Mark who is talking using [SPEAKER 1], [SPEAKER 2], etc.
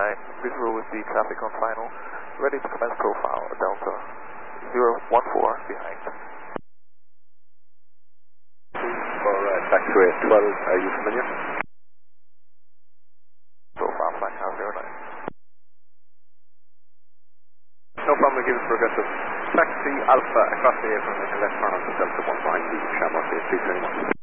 [SPEAKER 1] visual with the traffic on final. Ready to commence profile, Delta 014 behind.
[SPEAKER 2] For taxiway 12, are you familiar?
[SPEAKER 1] Profile flight now 09.
[SPEAKER 2] No problem, give us progressive. Taxi Alpha across the apron, make a left turn on the Delta 1 behind the Shamrock 8321.